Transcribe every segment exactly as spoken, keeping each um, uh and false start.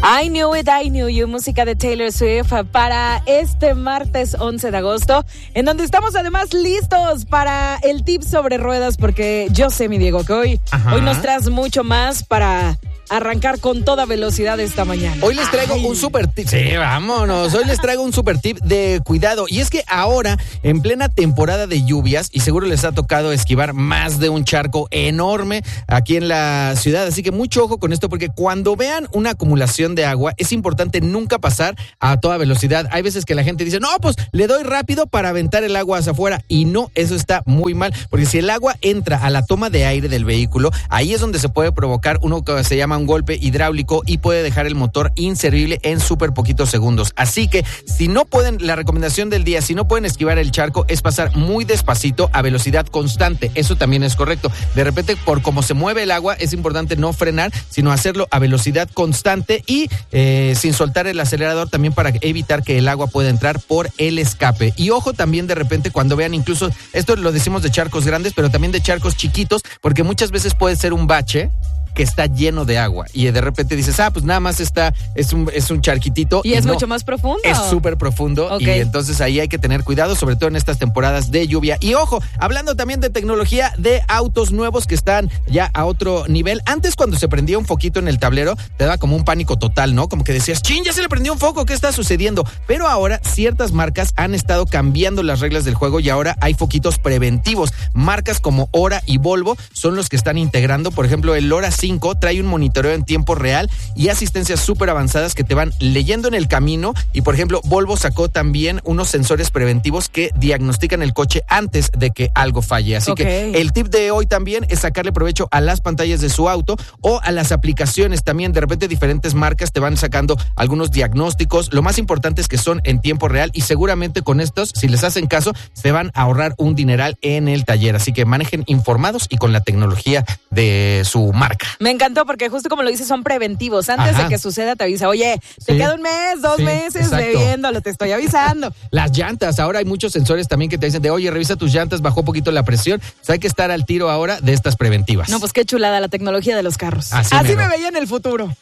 I Knew It, I Knew You, música de Taylor Swift para este martes once de agosto, en donde estamos además listos para el tip sobre ruedas, porque yo sé, mi Diego, que hoy, hoy nos traes mucho más para arrancar con toda velocidad esta mañana. Hoy les traigo Ay. un super tip. Sí, vámonos. Hoy les traigo un super tip de cuidado. Y es que ahora, en plena temporada de lluvias, y seguro les ha tocado esquivar más de un charco enorme aquí en la ciudad. Así que mucho ojo con esto, porque cuando vean una acumulación de agua, es importante nunca pasar a toda velocidad. Hay veces que la gente dice, no, pues le doy rápido para aventar el agua hacia afuera. Y no, eso está muy mal. Porque si el agua entra a la toma de aire del vehículo, ahí es donde se puede provocar uno que se llama un golpe hidráulico y puede dejar el motor inservible en súper poquitos segundos. Así que si no pueden, la recomendación del día, si no pueden esquivar el charco, es pasar muy despacito a velocidad constante. Eso también es correcto. De repente, por cómo se mueve el agua, es importante no frenar, sino hacerlo a velocidad constante y eh, sin soltar el acelerador, también para evitar que el agua pueda entrar por el escape. Y ojo también de repente cuando vean, incluso, esto lo decimos de charcos grandes, pero también de charcos chiquitos, porque muchas veces puede ser un bache que está lleno de agua y de repente dices, ah, pues nada más está, es un, es un charquitito. Y, y es no, mucho más profundo. Es súper profundo, okay. Y entonces ahí hay que tener cuidado, sobre todo en estas temporadas de lluvia. Y ojo, hablando también de tecnología, de autos nuevos que están ya a otro nivel. Antes, cuando se prendía un foquito en el tablero, te daba como un pánico total, ¿no? Como que decías, chin, ya se le prendió un foco, ¿qué está sucediendo? Pero ahora ciertas marcas han estado cambiando las reglas del juego y ahora hay foquitos preventivos. Marcas como Hora y Volvo son los que están integrando, por ejemplo, el Hora cinco trae un monitoreo en tiempo real y asistencias súper avanzadas que te van leyendo en el camino. Y por ejemplo, Volvo sacó también unos sensores preventivos que diagnostican el coche antes de que algo falle. Así okay. que el tip de hoy también es sacarle provecho a las pantallas de su auto o a las aplicaciones también. De repente diferentes marcas te van sacando algunos diagnósticos. Lo más importante es que son en tiempo real y seguramente con estos, si les hacen caso, se van a ahorrar un dineral en el taller. Así que manejen informados y con la tecnología de su marca. Me encantó porque justo como lo dices, son preventivos. Antes Ajá. de que suceda te avisa, oye, te sí. queda un mes, dos sí, meses exacto. bebiéndolo, te estoy avisando. Las llantas, ahora hay muchos sensores también que te dicen de, oye, revisa tus llantas, bajó un poquito la presión. O sea, hay que estar al tiro ahora de estas preventivas. No, pues qué chulada la tecnología de los carros. Así, Así me veía en el futuro.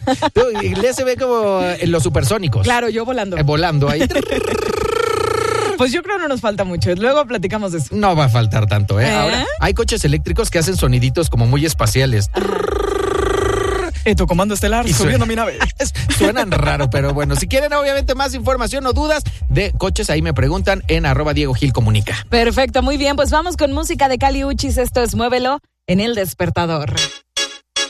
Le se ve como en los supersónicos. Claro, yo volando. Eh, volando ahí. Pues yo creo que no nos falta mucho. Luego platicamos de eso. No va a faltar tanto, ¿eh? ¿Eh? Ahora hay coches eléctricos que hacen soniditos como muy espaciales. Eh, tu comando estelar, y subiendo mi nave. Suenan raro, pero bueno, si quieren obviamente más información o dudas de coches, ahí me preguntan en arroba Diego Gil Comunica. Perfecto, muy bien, pues vamos con música de Kali Uchis. Esto es Muévelo en El Despertador.